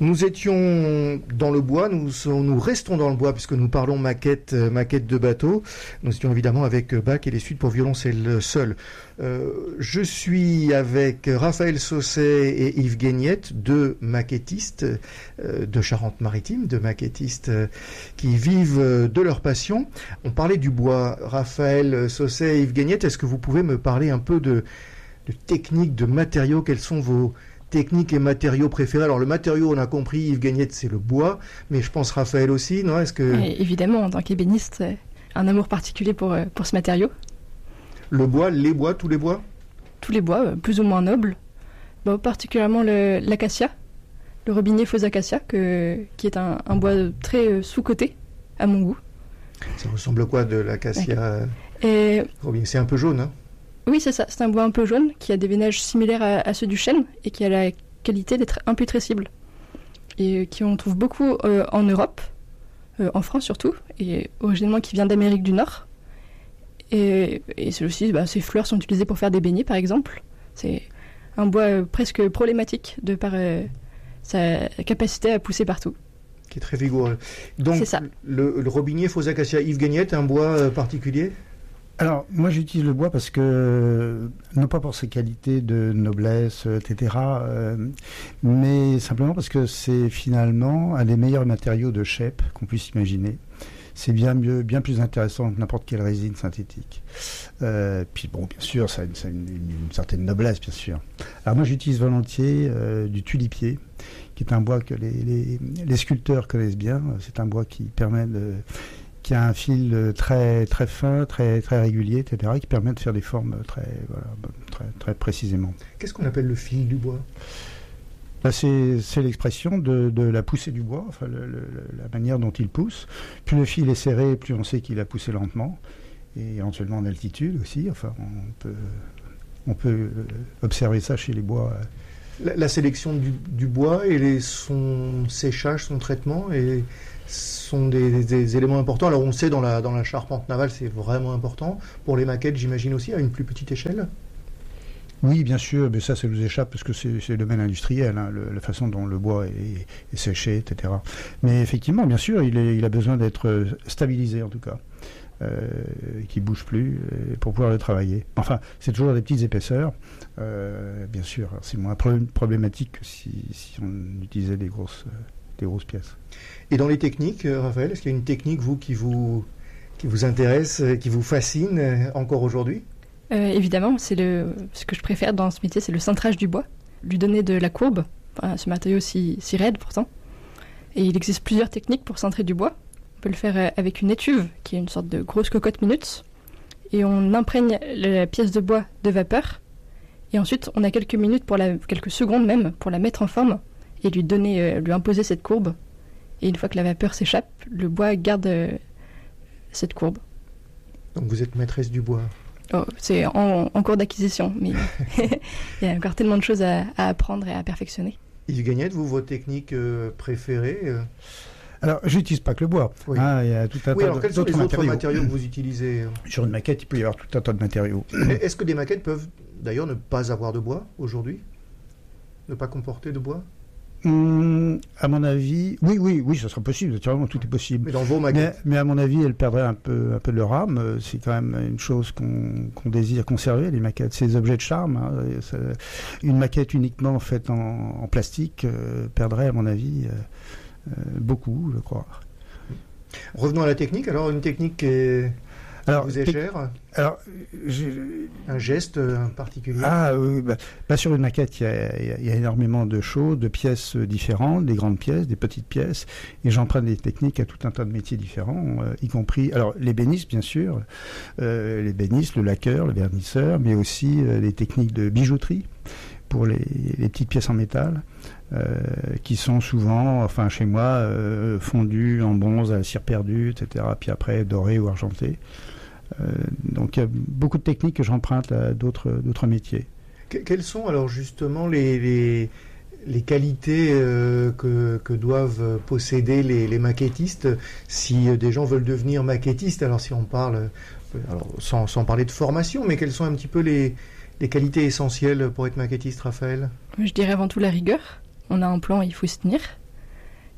Nous étions dans le bois, nous restons dans le bois puisque nous parlons maquette de bateau. Nous étions évidemment avec Bach et les suites pour violoncelle seul. Je suis avec Raphaël Sausset et Yves Guéniette, deux maquettistes de Charente-Maritime, deux maquettistes qui vivent de leur passion. On parlait du bois. Raphaël Sausset et Yves Guéniette, est-ce que vous pouvez me parler un peu de techniques, de matériaux? Quels sont vos techniques et matériaux préférés? Alors le matériau, on a compris, Yves Guéniette, c'est le bois, mais je pense Raphaël aussi, non? Est-ce que... Oui, évidemment, en tant qu'ébéniste, un amour particulier pour ce matériau. Le bois, les bois, tous les bois? Tous les bois, plus ou moins nobles. Bon, particulièrement l'acacia, le robinier faux acacia, qui est un bois très sous-coté, à mon goût. Ça ressemble à quoi de l'acacia? Okay. C'est un peu jaune, hein? Oui, c'est ça. C'est un bois un peu jaune qui a des veinages similaires à ceux du chêne et qui a la qualité d'être imputrescible. Et qui on trouve beaucoup en Europe, en France surtout, et originellement qui vient d'Amérique du Nord. Et celui-ci, ses fleurs sont utilisées pour faire des beignets, par exemple. C'est un bois presque problématique de par sa capacité à pousser partout. Qui est très vigoureux. Donc, c'est ça. Le robinier faux acacia, Yves Guéniette, un bois particulier? Alors, moi j'utilise le bois parce que, non pas pour ses qualités de noblesse, etc., mais simplement parce que c'est finalement un des meilleurs matériaux de chep qu'on puisse imaginer. C'est bien plus intéressant que n'importe quelle résine synthétique. Puis bon, bien sûr, ça a une certaine noblesse, bien sûr. Alors moi j'utilise volontiers du tulipier, qui est un bois que les sculpteurs connaissent bien. C'est un bois qui permet qui a un fil très très fin, très très régulier, etc., qui permet de faire des formes très précisément. Qu'est-ce qu'on appelle le fil du bois? C'est l'expression de la poussée du bois, enfin la manière dont il pousse. Plus le fil est serré, plus on sait qu'il a poussé lentement, et éventuellement en altitude aussi. Enfin, on peut observer ça chez les bois. La sélection du bois et son séchage, son traitement sont des éléments importants. Alors on sait dans la charpente navale, c'est vraiment important. Pour les maquettes, j'imagine aussi, à une plus petite échelle. Oui, bien sûr, mais ça nous échappe parce que c'est le domaine industriel, hein, la façon dont le bois est séché, etc. Mais effectivement, bien sûr, il a besoin d'être stabilisé en tout cas, qu'il ne bouge plus pour pouvoir le travailler. Enfin, c'est toujours des petites épaisseurs, bien sûr. C'est moins problématique que si on utilisait des grosses pièces. Et dans les techniques, Raphaël, est-ce qu'il y a une technique, qui vous intéresse, qui vous fascine encore aujourd'hui? Évidemment, ce que je préfère dans ce métier, c'est le cintrage du bois, lui donner de la courbe, ce matériau si raide pourtant. Et il existe plusieurs techniques pour cintrer du bois. On peut le faire avec une étuve, qui est une sorte de grosse cocotte minute, et on imprègne la pièce de bois de vapeur, et ensuite on a quelques secondes même, pour la mettre en forme, et lui imposer cette courbe. Et une fois que la vapeur s'échappe, le bois garde cette courbe. Donc vous êtes maîtresse du bois? Oh, c'est en cours d'acquisition, mais il y a encore tellement de choses à apprendre et à perfectionner. Yves Guéniette, vos techniques préférées? Alors, je n'utilise pas que le bois. Oui. Il y a tout un tas alors quels sont les autres matériaux que vous utilisez? Sur une maquette, il peut y avoir tout un tas de matériaux. Est-ce que des maquettes peuvent d'ailleurs ne pas avoir de bois aujourd'hui? Ne pas comporter de bois? À mon avis, oui, ça sera possible. Naturellement, tout est possible. Mais dans vos maquettes. Mais à mon avis, elles perdraient un peu de leur âme. C'est quand même une chose qu'on désire conserver, les maquettes. C'est des objets de charme. Hein. Une maquette uniquement faite en plastique perdrait, à mon avis, beaucoup, je crois. Revenons à la technique. Alors, une technique qui vous est chère? Alors, un geste particulier? Sur une maquette, il y a énormément de choses, de pièces différentes, des grandes pièces, des petites pièces, et j'emprunte des techniques à tout un tas de métiers différents, y compris, alors l'ébéniste bien sûr, l'ébéniste, le laqueur, le vernisseur, mais aussi les techniques de bijouterie pour les petites pièces en métal, qui sont souvent, enfin chez moi, fondues en bronze à la cire perdue, etc., puis après dorées ou argentées. Donc il y a beaucoup de techniques que j'emprunte à d'autres métiers. Quelles sont alors justement les qualités que doivent posséder les maquettistes si des gens veulent devenir maquettistes? Alors si on parle, sans parler de formation, mais quelles sont un petit peu les qualités essentielles pour être maquettiste, Raphaël? Je dirais avant tout la rigueur. On a un plan, il faut se tenir.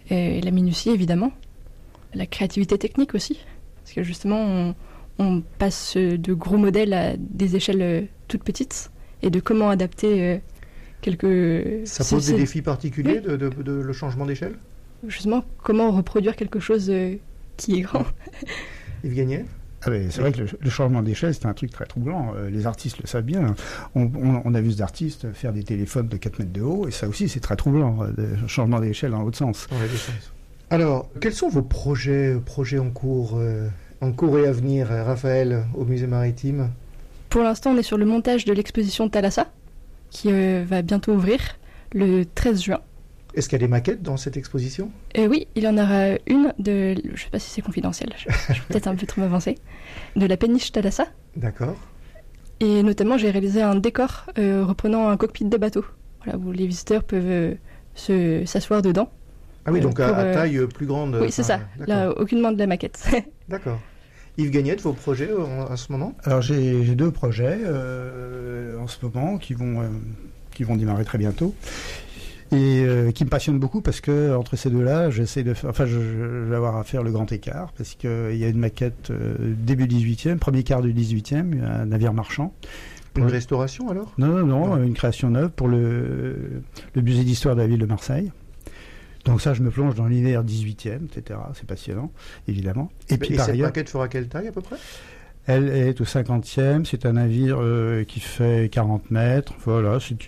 Et la minutie, évidemment. La créativité technique aussi. Parce que justement, on passe de gros modèles à des échelles toutes petites. Et de comment adapter quelques... Ça pose des défis particuliers, oui. de le changement d'échelle ? Justement, comment reproduire quelque chose qui est grand. Yves Gagnet ? Ah oui, c'est vrai que le changement d'échelle, c'est un truc très troublant. Les artistes le savent bien. On a vu des artistes faire des téléphones de 4 mètres de haut, et ça aussi, c'est très troublant, le changement d'échelle dans l'autre sens. Dans les deux sens. Alors, quels sont vos projets en cours et à venir, Raphaël, au Musée Maritime ? Pour l'instant, on est sur le montage de l'exposition Thalassa, qui va bientôt ouvrir le 13 juin. Est-ce qu'il y a des maquettes dans cette exposition ? Oui, il y en aura une de... Je ne sais pas si c'est confidentiel, je vais peut-être un peu trop m'avancer. De la péniche Thalassa. D'accord. Et notamment, j'ai réalisé un décor reprenant un cockpit de bateau, voilà, où les visiteurs peuvent s'asseoir dedans. Ah oui, donc à taille plus grande. Oui, c'est ça. Là, aucunement de la maquette. D'accord. Yves Gagnet, vos projets à ce moment ? Alors j'ai 2 projets en ce moment qui vont démarrer très bientôt. Et qui me passionne beaucoup parce que entre ces deux-là, j'essaie de faire. Enfin, je vais avoir à faire le grand écart parce qu'il y a une maquette début 18e, premier quart du 18e, un navire marchand. Une restauration alors ? Non, une création neuve pour le musée d'histoire de la ville de Marseille. Donc ça, je me plonge dans l'univers 18e, etc. C'est passionnant, évidemment. Et puis cette maquette fera quelle taille à peu près ? Elle est au 50e, c'est un navire qui fait 40 mètres. Voilà, c'est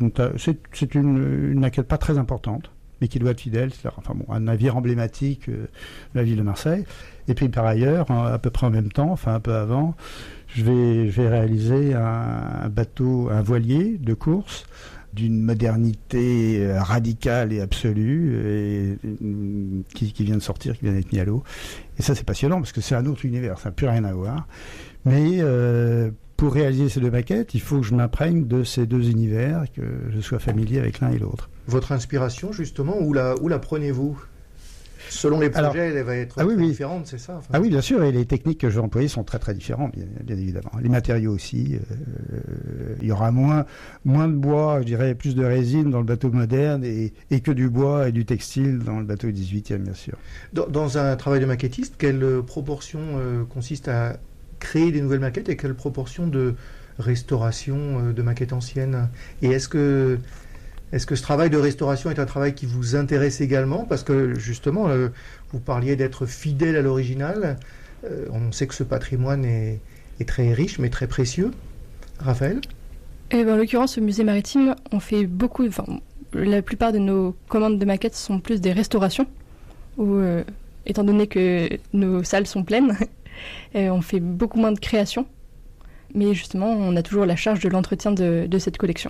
une maquette pas très importante, mais qui doit être fidèle. Enfin bon, un navire emblématique de la ville de Marseille. Et puis par ailleurs, à peu près en même temps, enfin un peu avant, je vais réaliser un bateau, un voilier de course d'une modernité radicale et absolue, et qui vient de sortir, qui vient d'être mis à l'eau. Et ça, c'est passionnant, parce que c'est un autre univers, ça n'a plus rien à voir. Mais pour réaliser ces 2 maquettes, il faut que je m'imprègne de ces 2 univers, que je sois familier avec l'un et l'autre. Votre inspiration, justement, où la prenez-vous ? Selon les projets, elle va être différente, c'est ça ? Ah oui, bien sûr, et les techniques que je vais employer sont très très différentes, bien évidemment. Les matériaux aussi. Il y aura moins de bois, je dirais, plus de résine dans le bateau moderne, et que du bois et du textile dans le bateau 18e, bien sûr. Dans un travail de maquettiste, quelle proportion consiste à créer des nouvelles maquettes et quelle proportion de restauration de maquettes anciennes ? Et est-ce que ce travail de restauration est un travail qui vous intéresse également ? Parce que justement, vous parliez d'être fidèle à l'original. On sait que ce patrimoine est très riche, mais très précieux. Raphaël ? En l'occurrence, au musée maritime, on fait beaucoup... la plupart de nos commandes de maquettes sont plus des restaurations, où, étant donné que nos salles sont pleines, on fait beaucoup moins de création. Mais justement, on a toujours la charge de l'entretien de cette collection.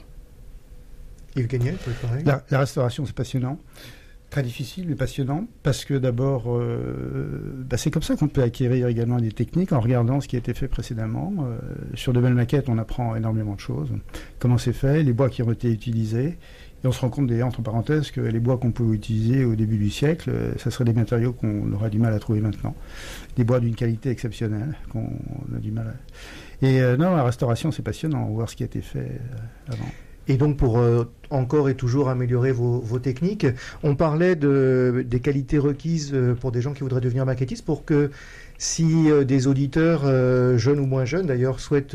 Yves Gagnet, pareil. La restauration, c'est passionnant. Très difficile, mais passionnant. Parce que d'abord, c'est comme ça qu'on peut acquérir également des techniques en regardant ce qui a été fait précédemment. Sur de belles maquettes, on apprend énormément de choses. Comment c'est fait, les bois qui ont été utilisés. Et on se rend compte, d'ailleurs, entre parenthèses, que les bois qu'on pouvait utiliser au début du siècle, ça serait des matériaux qu'on aura du mal à trouver maintenant. Des bois d'une qualité exceptionnelle qu'on a du mal à... Et non, la restauration, c'est passionnant, voir ce qui a été fait avant. Et donc pour encore et toujours améliorer vos techniques, on parlait des qualités requises pour des gens qui voudraient devenir maquettistes, pour que si des auditeurs, jeunes ou moins jeunes d'ailleurs, souhaitent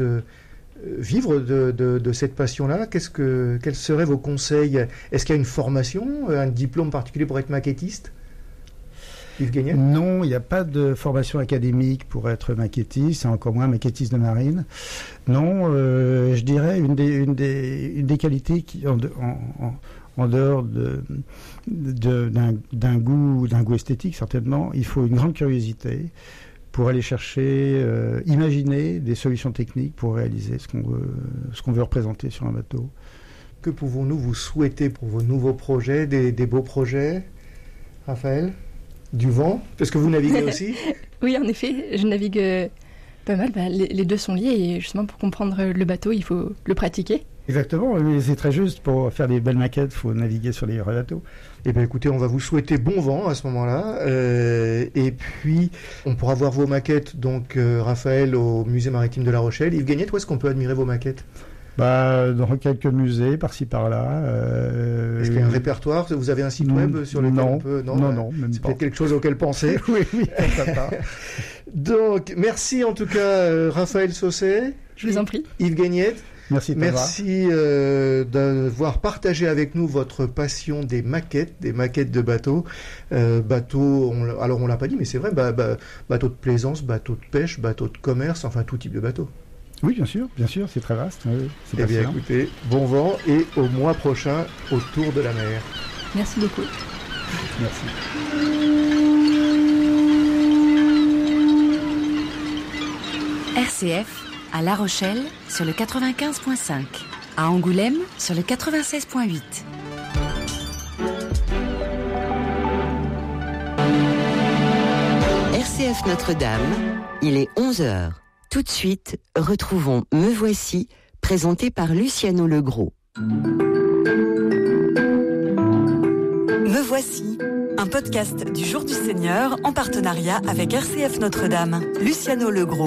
vivre de cette passion-là, quels seraient vos conseils ? Est-ce qu'il y a une formation, un diplôme particulier pour être maquettiste ? Yves Gagnet ? Non, il n'y a pas de formation académique pour être maquettiste, encore moins maquettiste de marine. Non, je dirais une des qualités qui, en dehors d'un goût esthétique certainement, il faut une grande curiosité pour aller chercher, imaginer des solutions techniques pour réaliser ce qu'on veut représenter sur un bateau. Que pouvons-nous vous souhaiter pour vos nouveaux projets, des beaux projets, Raphaël ? Du vent, parce que vous naviguez aussi ? Oui, en effet, je navigue pas mal. Les 2 sont liés, et justement pour comprendre le bateau, il faut le pratiquer. Exactement, mais c'est très juste. Pour faire des belles maquettes, il faut naviguer sur les vrais bateaux. Eh bien écoutez, on va vous souhaiter bon vent à ce moment-là. Et puis, on pourra voir vos maquettes, donc Raphaël, au Musée Maritime de La Rochelle. Yves Gagnet, où est-ce qu'on peut admirer vos maquettes ? Dans quelques musées, par-ci par-là. Est-ce qu'il y a un répertoire? Vous avez un site web sur lequel on peut... Non, même c'est pas. peut-être quelque chose auquel penser. oui, pourquoi pas. Donc, merci en tout cas, Raphaël Sausset. Je vous en prie. Yves Gagnette. Merci Thomas. Merci d'avoir partagé avec nous votre passion des maquettes de bateaux. Alors on l'a pas dit, mais c'est vrai, bateaux de plaisance, bateaux de pêche, bateaux de commerce, enfin tout type de bateau. Oui, bien sûr, c'est très vaste. Oui, c'est Eh bien passionnant. écoutez, bon vent et au mois prochain, autour de la mer. Merci beaucoup. Merci. RCF à La Rochelle sur le 95.5, à Angoulême sur le 96.8. RCF Notre-Dame, il est 11h. Tout de suite, retrouvons Me Voici, présenté par Luciano Legros. Me Voici, un podcast du Jour du Seigneur en partenariat avec RCF Notre-Dame. Luciano Legros.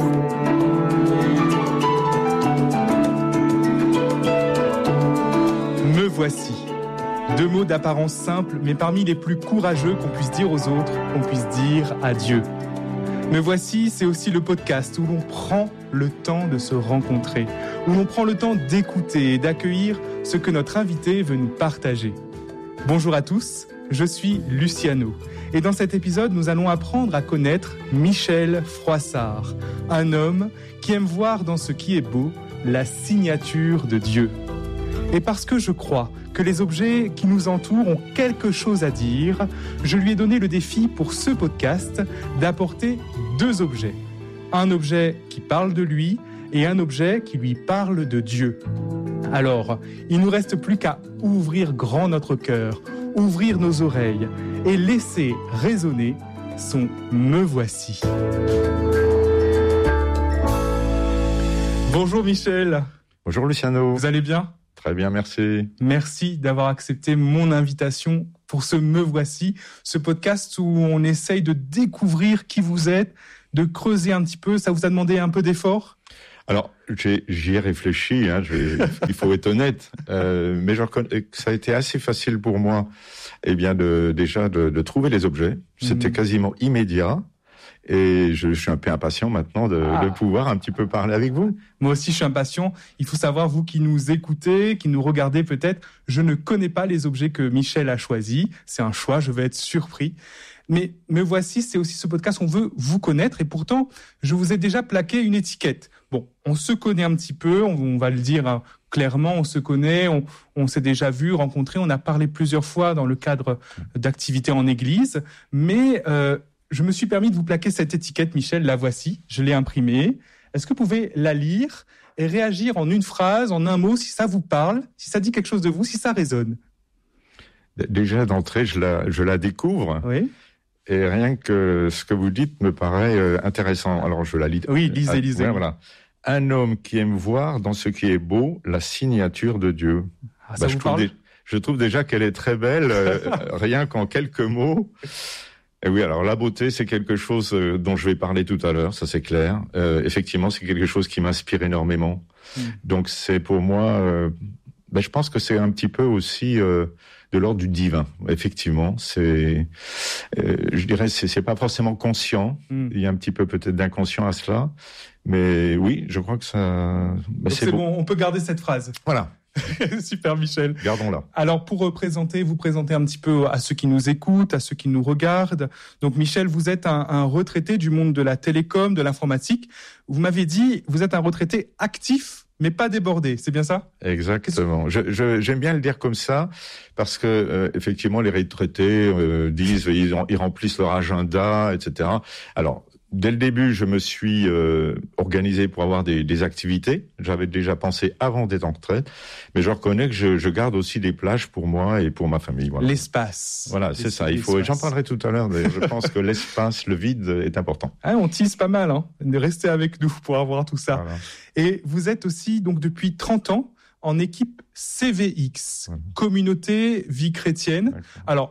Me voici. Deux mots d'apparence simple, mais parmi les plus courageux qu'on puisse dire aux autres, qu'on puisse dire à Dieu. Me voici, c'est aussi le podcast où l'on prend le temps de se rencontrer, où l'on prend le temps d'écouter et d'accueillir ce que notre invité veut nous partager. Bonjour à tous, je suis Luciano. Et dans cet épisode, nous allons apprendre à connaître Michel Froissart, un homme qui aime voir dans ce qui est beau la signature de Dieu. Et parce que je crois que les objets qui nous entourent ont quelque chose à dire, je lui ai donné le défi pour ce podcast d'apporter deux objets. Un objet qui parle de lui et un objet qui lui parle de Dieu. Alors, il ne nous reste plus qu'à ouvrir grand notre cœur, ouvrir nos oreilles et laisser résonner son « Me voici ». Bonjour Michel. Bonjour Luciano. Vous allez bien ? Très bien, merci. Merci d'avoir accepté mon invitation pour ce Me Voici, ce podcast où on essaye de découvrir qui vous êtes, de creuser un petit peu. Ça vous a demandé un peu d'effort ? Alors, j'y ai réfléchi, il faut être honnête, mais je reconnais que ça a été assez facile pour moi de trouver les objets. C'était quasiment immédiat. Et je suis un peu impatient maintenant de pouvoir un petit peu parler avec vous. Moi aussi, je suis impatient. Il faut savoir, vous qui nous écoutez, qui nous regardez peut-être, je ne connais pas les objets que Michel a choisis. C'est un choix, je vais être surpris. Mais Me Voici, c'est aussi ce podcast, on veut vous connaître. Et pourtant, je vous ai déjà plaqué une étiquette. Bon, on se connaît un petit peu, on va le dire clairement, on se connaît, on s'est déjà vu, rencontré, on a parlé plusieurs fois dans le cadre d'activités en église. Mais je me suis permis de vous plaquer cette étiquette, Michel, la voici, je l'ai imprimée. Est-ce que vous pouvez la lire et réagir en une phrase, en un mot, si ça vous parle, si ça dit quelque chose de vous, si ça résonne? Déjà d'entrée, je la découvre. Oui. Et rien que ce que vous dites me paraît intéressant. Alors je la lis. Oui, lisez. Ouais, voilà. Un homme qui aime voir dans ce qui est beau la signature de Dieu. Ça vous parle ? Je trouve déjà qu'elle est très belle, rien qu'en quelques mots. Et oui, alors la beauté, c'est quelque chose dont je vais parler tout à l'heure, ça c'est clair. Effectivement, c'est quelque chose qui m'inspire énormément. Donc c'est pour moi, je pense que c'est un petit peu aussi de l'ordre du divin. Effectivement, je dirais, c'est pas forcément conscient. Il y a un petit peu peut-être d'inconscient à cela, mais oui, je crois que ça. C'est bon, on peut garder cette phrase. Voilà. Super Michel. Gardons-la. Alors pour vous présenter un petit peu à ceux qui nous écoutent, à ceux qui nous regardent. Donc Michel, vous êtes un retraité du monde de la télécom, de l'informatique. Vous m'avez dit, vous êtes un retraité actif, mais pas débordé. C'est bien ça ? Exactement. J'aime bien le dire comme ça parce que effectivement les retraités disent ils remplissent leur agenda, etc. Alors dès le début, je me suis organisé pour avoir des activités. J'avais déjà pensé avant d'être en retraite, mais je reconnais que je garde aussi des plages pour moi et pour ma famille. Voilà. L'espace. Voilà, c'est ça. J'en parlerai tout à l'heure. D'ailleurs, je pense que l'espace, le vide est important. On tease pas mal, Restez avec nous pour avoir tout ça. Voilà. Et vous êtes aussi, donc, depuis 30 ans, en équipe CVX, Communauté Vie Chrétienne. D'accord. Alors,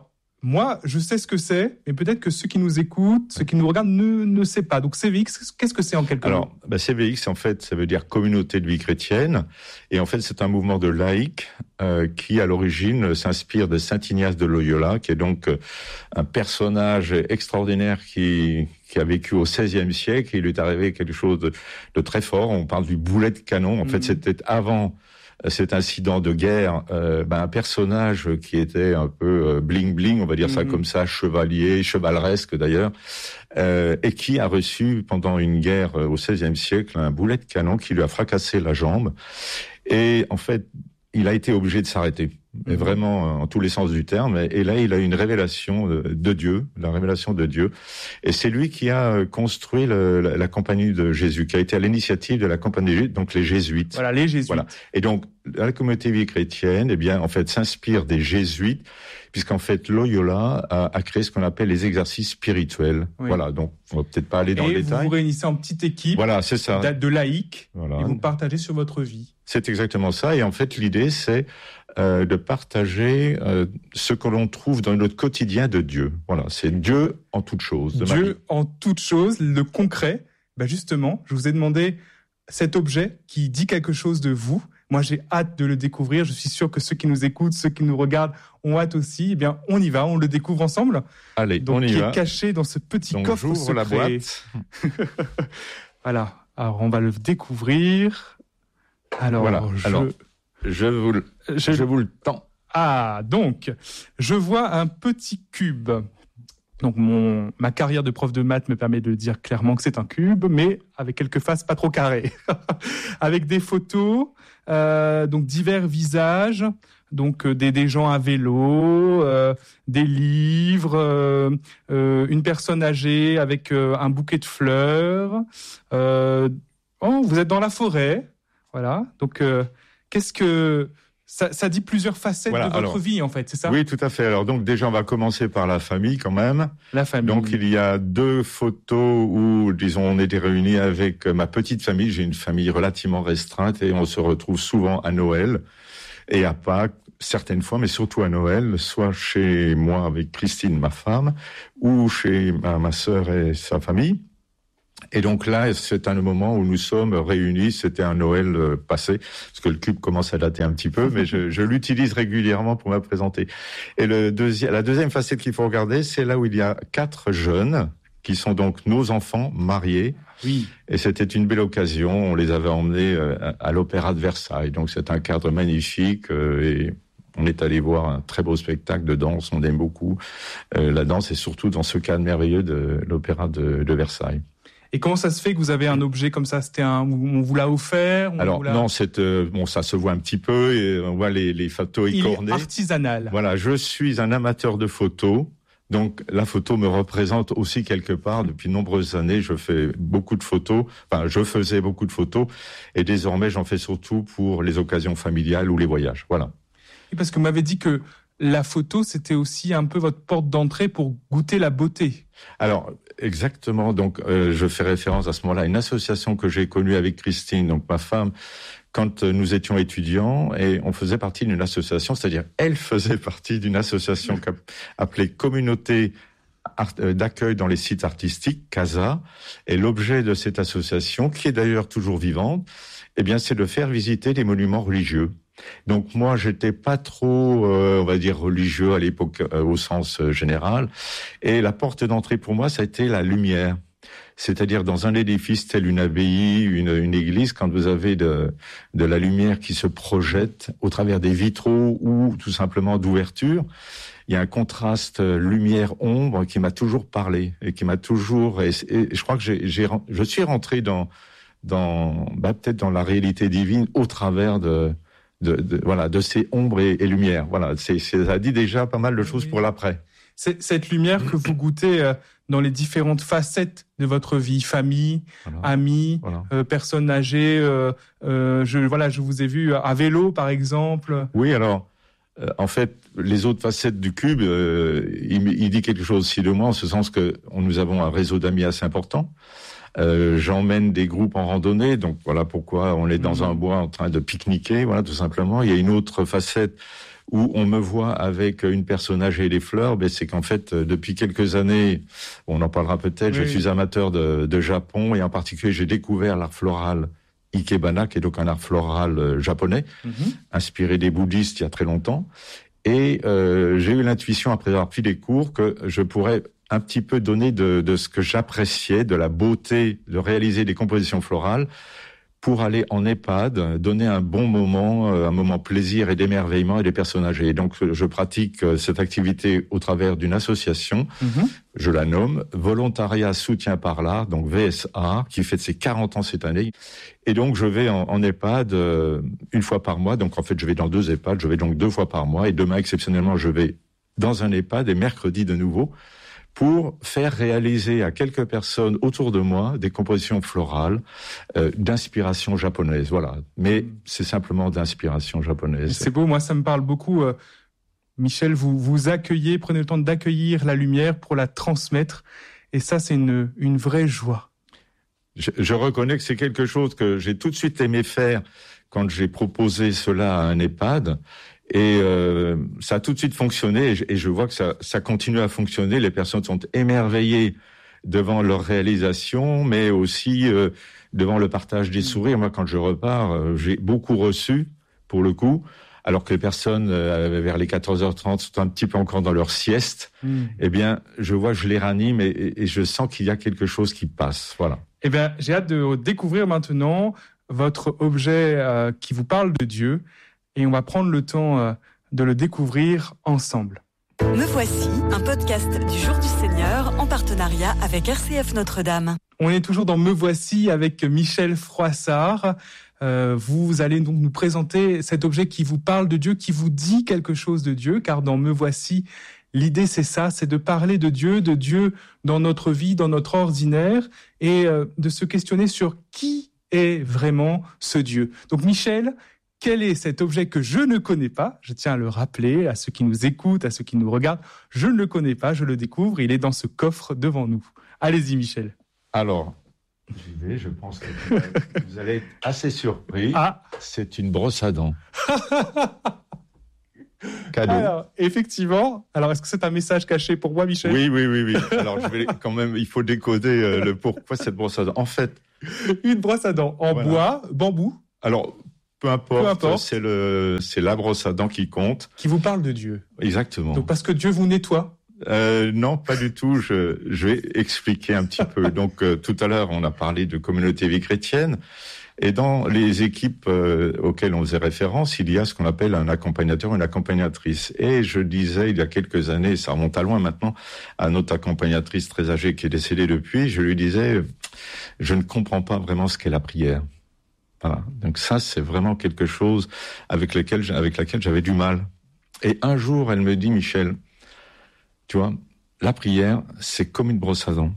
moi, je sais ce que c'est, mais peut-être que ceux qui nous écoutent, ceux qui nous regardent ne savent pas. Donc CVX, qu'est-ce que c'est en quelques mots ? Alors, CVX, en fait, ça veut dire Communauté de vie chrétienne. Et en fait, c'est un mouvement de laïcs qui, à l'origine, s'inspire de Saint Ignace de Loyola, qui est donc un personnage extraordinaire qui a vécu au XVIe siècle. Il lui est arrivé quelque chose de très fort. On parle du boulet de canon. En fait, c'était avant cet incident de guerre, un personnage qui était un peu bling-bling, on va dire ça comme ça, chevalier, chevaleresque d'ailleurs, et qui a reçu pendant une guerre au XVIe siècle un boulet de canon qui lui a fracassé la jambe. Et en fait, il a été obligé de s'arrêter, mais vraiment en tous les sens du terme. Et là, il a eu une révélation de Dieu, la révélation de Dieu. Et c'est lui qui a construit la compagnie de Jésus, qui a été à l'initiative de la compagnie de Jésus, donc les jésuites. Voilà, les jésuites. Voilà. Et donc, la communauté vie chrétienne, en fait, s'inspire des jésuites, puisqu'en fait, Loyola a créé ce qu'on appelle les exercices spirituels. Oui. Voilà, donc on va peut-être pas aller dans le détail. Et vous vous réunissez en petite équipe. Voilà, c'est ça. De laïcs. Voilà. Et vous partagez sur votre vie. C'est exactement ça. Et en fait, l'idée, c'est de partager ce que l'on trouve dans notre quotidien de Dieu. Voilà, c'est Dieu en toute chose. Dieu en toute chose, le concret. Justement, je vous ai demandé cet objet qui dit quelque chose de vous. Moi, j'ai hâte de le découvrir. Je suis sûr que ceux qui nous écoutent, ceux qui nous regardent ont hâte aussi. On y va, on le découvre ensemble. Allez, donc, on y va. Qui est caché dans ce petit coffre secret. La boîte. Voilà. Alors, on va le découvrir. Alors, voilà. Je vous le tends. Ah, donc, je vois un petit cube. Donc, ma carrière de prof de maths me permet de dire clairement que c'est un cube, mais avec quelques faces pas trop carrées. Avec des photos, donc divers visages, donc des gens à vélo, des livres, une personne âgée avec un bouquet de fleurs. Vous êtes dans la forêt, voilà. Donc, qu'est-ce que... Ça dit plusieurs facettes de votre vie, en fait, c'est ça ? Oui, tout à fait. Alors, donc, déjà, on va commencer par la famille, quand même. La famille. Donc, il y a 2 photos où, disons, on était réunis avec ma petite famille. J'ai une famille relativement restreinte et on se retrouve souvent à Noël et à Pâques, certaines fois, mais surtout à Noël, soit chez moi avec Christine, ma femme, ou chez ma sœur et sa famille. Et donc là, c'est un moment où nous sommes réunis. C'était un Noël passé, parce que le cube commence à dater un petit peu, mais je l'utilise régulièrement pour me présenter. Et la deuxième facette qu'il faut regarder, c'est là où il y a 4 jeunes, qui sont donc nos enfants mariés. Oui. Et c'était une belle occasion. On les avait emmenés à l'Opéra de Versailles. Donc c'est un cadre magnifique et on est allé voir un très beau spectacle de danse. On aime beaucoup la danse et surtout dans ce cadre merveilleux de l'Opéra de Versailles. Et comment ça se fait que vous avez un objet comme ça ? On vous l'a offert ? Alors non, ça se voit un petit peu et on voit les photos écornées. Il est artisanal. Voilà, je suis un amateur de photos. Donc la photo me représente aussi quelque part. Depuis de nombreuses années, je faisais beaucoup de photos et désormais j'en fais surtout pour les occasions familiales ou les voyages. Voilà. Et parce que vous m'avez dit que la photo, c'était aussi un peu votre porte d'entrée pour goûter la beauté. Alors, exactement. Donc, je fais référence à ce moment-là à une association que j'ai connue avec Christine, donc ma femme, quand nous étions étudiants, et on faisait partie d'une association, c'est-à-dire elle faisait partie d'une association appelée Communauté d'accueil dans les sites artistiques, CASA. Et l'objet de cette association, qui est d'ailleurs toujours vivante, c'est de faire visiter des monuments religieux. Donc moi, j'étais pas trop, on va dire, religieux à l'époque au sens général. Et la porte d'entrée pour moi, ça a été la lumière. C'est-à-dire dans un édifice tel une abbaye, une église, quand vous avez de la lumière qui se projette au travers des vitraux ou tout simplement d'ouverture, il y a un contraste lumière-ombre qui m'a toujours parlé et qui m'a toujours... Et je crois que je suis rentré dans peut-être dans la réalité divine au travers de ces ombres et lumières. Voilà, ça dit déjà pas mal de choses pour l'après. C'est cette lumière que vous goûtez dans les différentes facettes de votre vie, famille, amis, personnes âgées. Je vous ai vu à vélo, par exemple. Oui, alors En fait, les autres facettes du cube, il dit quelque chose aussi de moi, en ce sens que nous avons un réseau d'amis assez important. J'emmène des groupes en randonnée, donc voilà pourquoi on est dans un bois en train de pique-niquer, voilà, tout simplement. Il y a une autre facette où on me voit avec une personne âgée et des fleurs, c'est qu'en fait, depuis quelques années, on en parlera peut-être, je suis amateur de Japon, et en particulier, j'ai découvert l'art floral Ikebana, qui est donc un art floral japonais, inspiré des bouddhistes il y a très longtemps. Et j'ai eu l'intuition, après avoir pris des cours, que je pourrais un petit peu donner de ce que j'appréciais, de la beauté, de réaliser des compositions florales, pour aller en EHPAD, donner un bon moment, un moment plaisir et d'émerveillement et des personnes âgées. Et donc, je pratique cette activité au travers d'une association, je la nomme Volontariat Soutien par l'Art, donc VSA, qui fête ses 40 ans cette année. Et donc, je vais en EHPAD une fois par mois. Donc, en fait, je vais dans 2 EHPAD, je vais donc 2 fois par mois. Et demain, exceptionnellement, je vais dans un EHPAD et mercredi de nouveau, pour faire réaliser à quelques personnes autour de moi des compositions florales d'inspiration japonaise. Voilà. Mais c'est simplement d'inspiration japonaise. C'est beau, moi ça me parle beaucoup. Michel, vous accueillez, prenez le temps d'accueillir la lumière pour la transmettre. Et ça, c'est une vraie joie. Je reconnais que c'est quelque chose que j'ai tout de suite aimé faire quand j'ai proposé cela à un EHPAD. Et ça a tout de suite fonctionné, et je vois que ça continue à fonctionner. Les personnes sont émerveillées devant leur réalisation, mais aussi devant le partage des sourires. Moi, quand je repars, j'ai beaucoup reçu, pour le coup, alors que les personnes, vers les 14h30, sont un petit peu encore dans leur sieste. Eh bien, je les ranime, et je sens qu'il y a quelque chose qui passe. Voilà. Eh bien, j'ai hâte de découvrir maintenant votre objet qui vous parle de Dieu. Et on va prendre le temps de le découvrir ensemble. Me voici, un podcast du Jour du Seigneur en partenariat avec RCF Notre-Dame. On est toujours dans Me voici avec Michel Froissart. Vous allez donc nous présenter cet objet qui vous parle de Dieu, qui vous dit quelque chose de Dieu, car dans Me voici, l'idée c'est ça, c'est de parler de Dieu dans notre vie, dans notre ordinaire, et de se questionner sur qui est vraiment ce Dieu. Donc Michel, quel est cet objet que je ne connais pas? Je tiens à le rappeler à ceux qui nous écoutent, à ceux qui nous regardent. Je ne le connais pas, je le découvre. Il est dans ce coffre devant nous. Allez-y, Michel. Alors, j'y vais. Je pense que vous allez être assez surpris. C'est une brosse à dents. Cadeau. Alors, effectivement. Alors, est-ce que c'est un message caché pour moi, Michel? Oui. Alors, je vais quand même. Il faut décoder le pourquoi cette brosse à dents. En fait, une brosse à dents en bois, bambou. Alors. Peu importe. C'est la brosse à dents qui compte. Qui vous parle de Dieu. Exactement. Donc parce que Dieu vous nettoie. Non, pas du tout. Je vais expliquer un petit peu. Donc tout à l'heure, on a parlé de communauté vie chrétienne. Et dans les équipes auxquelles on faisait référence, il y a ce qu'on appelle un accompagnateur, une accompagnatrice. Et je disais, il y a quelques années, ça remonte à loin maintenant, à notre accompagnatrice très âgée qui est décédée depuis, je lui disais, je ne comprends pas vraiment ce qu'est la prière. Voilà. Donc ça, c'est vraiment quelque chose avec laquelle j'avais du mal. Et un jour, elle me dit, Michel, tu vois, la prière, c'est comme une brosse à dents.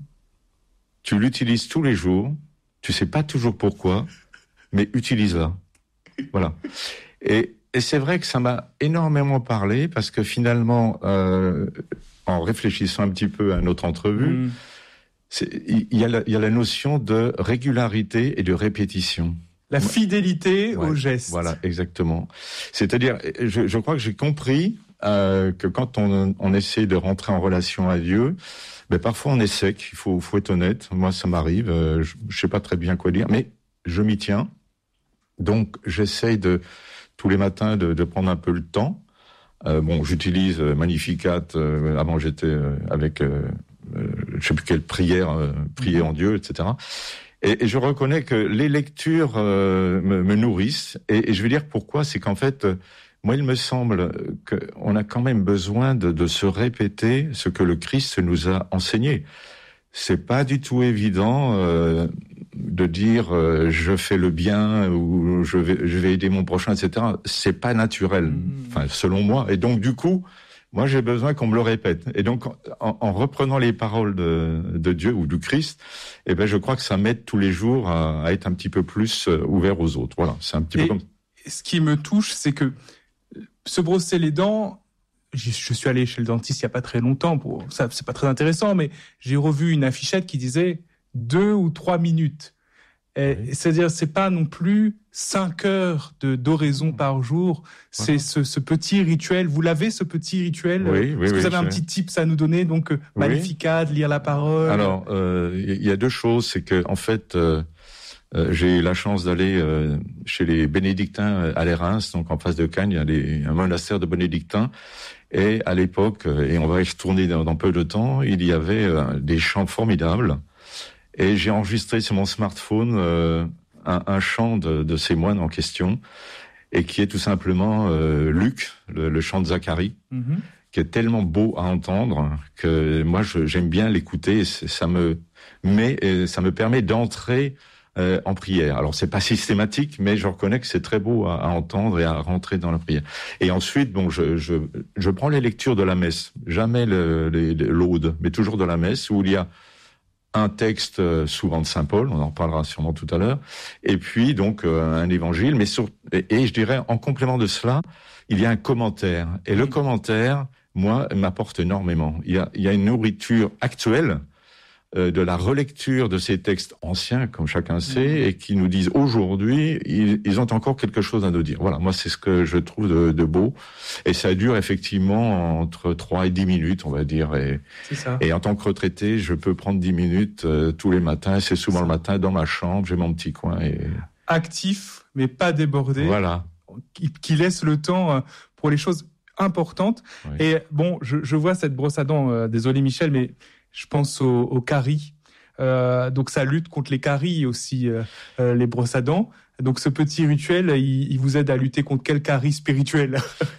Tu l'utilises tous les jours, tu sais pas toujours pourquoi, mais utilise-la. Voilà. Et c'est vrai que ça m'a énormément parlé, parce que finalement, en réfléchissant un petit peu à notre entrevue, il y a la notion de régularité et de répétition. La fidélité au geste. Voilà, exactement. C'est-à-dire, je crois que j'ai compris que quand on essaie de rentrer en relation à Dieu, parfois on est sec, il faut être honnête. Moi, ça m'arrive, je sais pas très bien quoi dire, mais je m'y tiens. Donc, j'essaye tous les matins de prendre un peu le temps. J'utilise Magnificat. Avant, j'étais avec... je sais plus quelle prière, prier en Dieu, etc. Et je reconnais que les lectures me nourrissent. Et je vais dire pourquoi, c'est qu'en fait, moi, il me semble qu'on a quand même besoin de se répéter ce que le Christ nous a enseigné. C'est pas du tout évident de dire je fais le bien ou je vais aider mon prochain, etc. C'est pas naturel, enfin selon moi. Et donc du coup, moi, j'ai besoin qu'on me le répète. Et donc, en reprenant les paroles de Dieu ou du Christ, je crois que ça m'aide tous les jours à être un petit peu plus ouvert aux autres. Voilà, c'est un petit peu comme... Ce qui me touche, c'est que se brosser les dents. Je suis allé chez le dentiste il y a pas très longtemps. Ça, c'est pas très intéressant, mais j'ai revu une affichette qui disait 2 ou 3 minutes. C'est-à-dire, c'est pas non plus 5 heures d'oraison par jour. C'est ce petit rituel. Vous l'avez, ce petit rituel? Est-ce que vous avez un petit tips à nous donner? Donc, Magnificat, de lire la parole. Alors, il y a 2 choses. C'est que, en fait, j'ai eu la chance d'aller chez les bénédictins à Lérins, donc en face de Cannes. Il y a un monastère de bénédictins. Et à l'époque, et on va y retourner dans peu de temps, il y avait des chants formidables. Et j'ai enregistré sur mon smartphone un chant de ces moines en question, et qui est tout simplement Luc, le chant de Zacharie, qui est tellement beau à entendre que moi j'aime bien l'écouter. Et ça me permet d'entrer en prière. Alors c'est pas systématique, mais je reconnais que c'est très beau à entendre et à rentrer dans la prière. Et ensuite, bon, je prends les lectures de la messe, jamais l'aude, mais toujours de la messe, où il y a un texte souvent de Saint Paul, on en reparlera sûrement tout à l'heure, et puis donc un évangile, mais et je dirais en complément de cela, il y a un commentaire. Et le commentaire, moi, m'apporte énormément. Il y a une nourriture actuelle de la relecture de ces textes anciens, comme chacun sait, et qui nous disent aujourd'hui, ils ont encore quelque chose à nous dire. Voilà, moi c'est ce que je trouve de beau, et ça dure effectivement entre 3 et 10 minutes, on va dire. Et en tant que retraité, je peux prendre 10 minutes tous les matins, c'est souvent le matin dans ma chambre, j'ai mon petit coin. Actif, mais pas débordé. Voilà. Qui laisse le temps pour les choses importantes. Oui. Et bon, je vois cette brosse à dents, désolé Michel, mais je pense aux caries. Donc ça lutte contre les caries aussi, les brosses à dents. Donc ce petit rituel, il vous aide à lutter contre quelle carie spirituelle?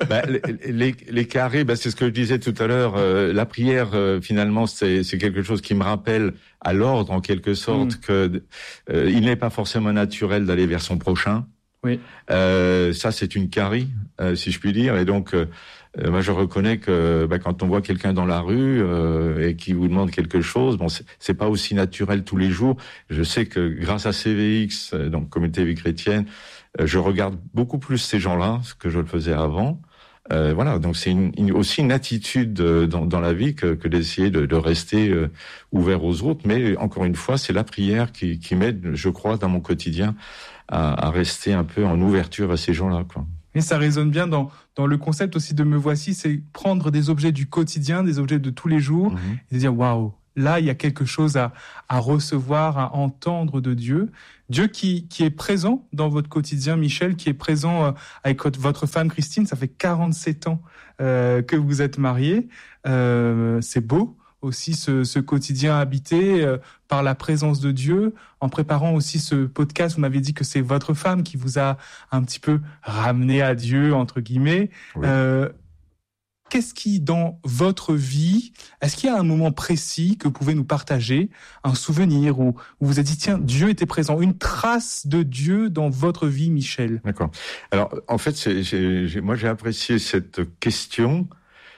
Les caries, c'est ce que je disais tout à l'heure. La prière, finalement, c'est quelque chose qui me rappelle à l'ordre, en quelque sorte, que il n'est pas forcément naturel d'aller vers son prochain. Oui. Ça, c'est une carie, si je puis dire. Et donc, moi, je reconnais que quand on voit quelqu'un dans la rue et qui vous demande quelque chose, bon, c'est pas aussi naturel tous les jours. Je sais que grâce à CVX, donc Communauté Vie Chrétienne, je regarde beaucoup plus ces gens-là que je le faisais avant. Voilà, donc c'est aussi une attitude dans la vie que d'essayer de rester ouvert aux autres. Mais encore une fois, c'est la prière qui m'aide, je crois, dans mon quotidien à rester un peu en ouverture à ces gens-là, quoi. Et ça résonne bien dans le concept aussi de Me Voici, c'est prendre des objets du quotidien, des objets de tous les jours, et dire waouh, là il y a quelque chose à recevoir, à entendre de Dieu. Dieu qui est présent dans votre quotidien, Michel, qui est présent avec votre femme Christine. Ça fait 47 ans que vous êtes mariés. C'est beau aussi ce quotidien habité par la présence de Dieu. En préparant aussi ce podcast, vous m'avez dit que c'est votre femme qui vous a un petit peu ramené à Dieu, entre guillemets. Oui. Qu'est-ce qui, dans votre vie, est-ce qu'il y a un moment précis que vous pouvez nous partager, un souvenir où vous vous êtes dit, tiens, Dieu était présent, une trace de Dieu dans votre vie, Michel? D'accord. Alors, en fait, moi, j'ai apprécié cette question.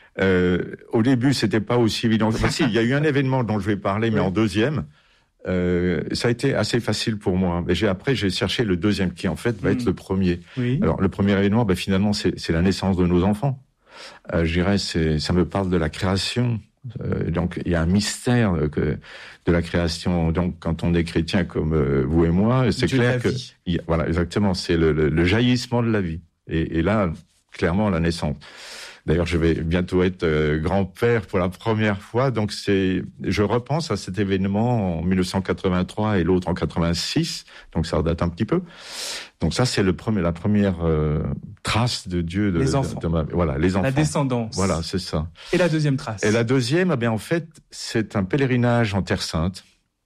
Au début, c'était pas aussi évident. Enfin, si, il y a eu un événement dont je vais parler, mais en deuxième. Ça a été assez facile pour moi. Mais après, j'ai cherché le deuxième, qui en fait va être le premier. Oui. Alors, le premier événement, finalement, c'est la naissance de nos enfants. Je dirais, ça me parle de la création. Donc, il y a un mystère de la création. Donc, quand on est chrétien comme vous et moi, c'est Dieu clair que, voilà, exactement, c'est le jaillissement de la vie. Et là, clairement, la naissance. D'ailleurs, je vais bientôt être grand-père pour la première fois. Donc, je repense à cet événement en 1983 et l'autre en 86. Donc, ça date un petit peu. Donc, ça, c'est la première trace de Dieu. Les enfants. Voilà, les enfants. La descendance. Voilà, c'est ça. Et la deuxième trace? Et la deuxième, en fait, c'est un pèlerinage en Terre Sainte.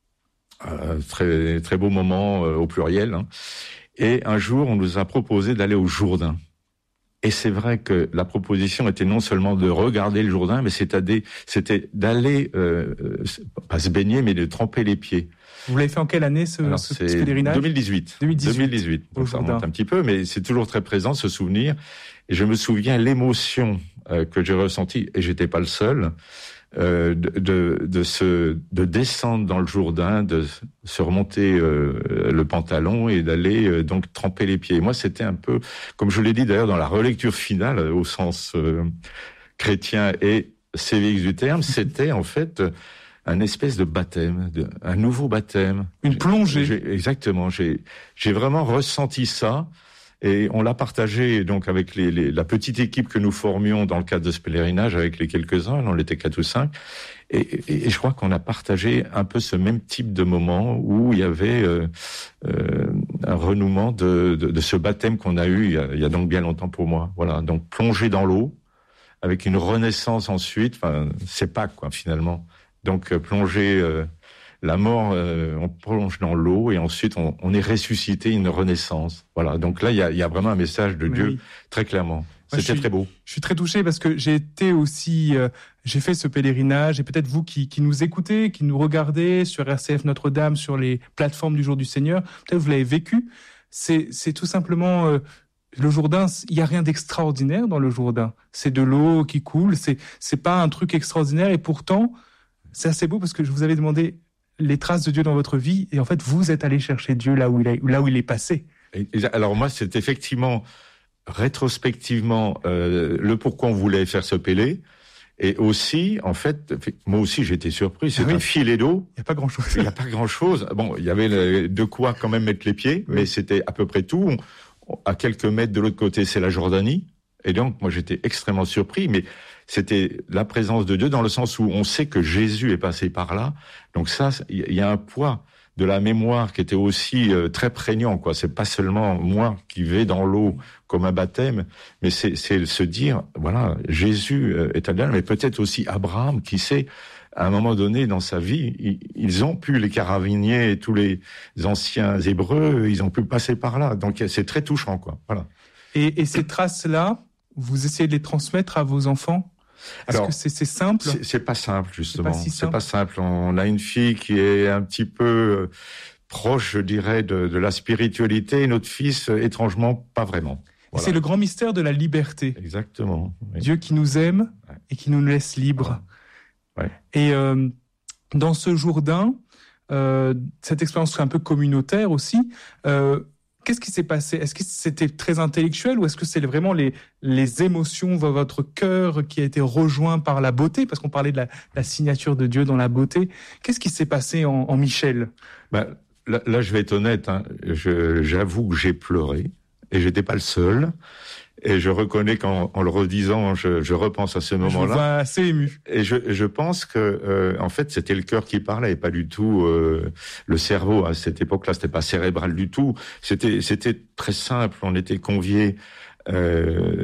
Très, très beau moment au pluriel. Hein. Et un jour, on nous a proposé d'aller au Jourdain. Et c'est vrai que la proposition était non seulement de regarder le Jourdain, mais c'était d'aller, pas se baigner, mais de tremper les pieds. Vous l'avez fait en quelle année, ce pèlerinage? 2018. 2018. Donc ça remonte un petit peu, mais c'est toujours très présent, ce souvenir. Et je me souviens l'émotion que j'ai ressentie, et j'étais pas le seul, de descendre dans le Jourdain, de se remonter le pantalon et d'aller donc tremper les pieds. Moi, c'était un peu, comme je l'ai dit d'ailleurs dans la relecture finale, au sens chrétien et sévique du terme, c'était en fait un espèce de baptême, un nouveau baptême. Une plongée. Exactement. J'ai vraiment ressenti ça. Et on l'a partagé donc avec la petite équipe que nous formions dans le cadre de ce pèlerinage, avec les quelques-uns, on était 4 ou 5, et je crois qu'on a partagé un peu ce même type de moment où il y avait un renouement de ce baptême qu'on a eu il y a donc bien longtemps pour moi. Voilà, donc plongé dans l'eau, avec une renaissance ensuite, enfin c'est Pâques quoi finalement. Donc plonger la mort, on plonge dans l'eau et ensuite on est ressuscité, une renaissance. Voilà. Donc là, il y a vraiment un message de Dieu très clairement. C'était très beau. Je suis très touché parce que j'ai été aussi, j'ai fait ce pèlerinage et peut-être vous qui nous écoutez, qui nous regardez sur RCF Notre-Dame, sur les plateformes du Jour du Seigneur, peut-être vous l'avez vécu. C'est tout simplement le Jourdain. Il y a rien d'extraordinaire dans le Jourdain. C'est de l'eau qui coule. C'est pas un truc extraordinaire et pourtant c'est assez beau parce que je vous avais demandé les traces de Dieu dans votre vie, et en fait, vous êtes allé chercher Dieu là où il est passé. Alors moi, c'est effectivement, rétrospectivement, le pourquoi on voulait faire ce pélé, et aussi, en fait, moi aussi, j'étais surpris, c'est un filet d'eau. Il n'y a pas grand-chose. Il n'y a pas grand-chose. Bon, il y avait de quoi quand même mettre les pieds, mais c'était à peu près tout. À quelques mètres de l'autre côté, c'est la Jordanie, et donc, moi, j'étais extrêmement surpris, mais c'était la présence de Dieu dans le sens où on sait que Jésus est passé par là. Donc ça, il y a un poids de la mémoire qui était aussi très prégnant, quoi. C'est pas seulement moi qui vais dans l'eau comme un baptême, mais c'est se dire, voilà, Jésus est allé là, mais peut-être aussi Abraham, qui sait, à un moment donné dans sa vie, ils ont pu, les Caraviniers et tous les anciens Hébreux, ils ont pu passer par là. Donc c'est très touchant, quoi. Voilà. Et ces traces-là, vous essayez de les transmettre à vos enfants? Est-ce que c'est simple? C'est pas simple, justement. C'est pas simple. On a une fille qui est un petit peu proche, je dirais, de la spiritualité, et notre fils, étrangement, pas vraiment. Voilà. C'est le grand mystère de la liberté. Exactement. Oui. Dieu qui nous aime et qui nous laisse libres. Ouais. Et dans ce Jourdain, cette expérience un peu communautaire aussi, qu'est-ce qui s'est passé? Est-ce que c'était très intellectuel ou est-ce que c'est vraiment les émotions, votre cœur qui a été rejoint par la beauté? Parce qu'on parlait de la signature de Dieu dans la beauté. Qu'est-ce qui s'est passé en Michel? Là, je vais être honnête. J'avoue que j'ai pleuré et j'étais pas le seul. Et je reconnais qu'en le redisant, je repense à ce moment-là. Je vous vois assez ému. Et je pense que en fait, c'était le cœur qui parlait et pas du tout le cerveau. À cette époque-là, c'était pas cérébral du tout. C'était très simple. On était conviés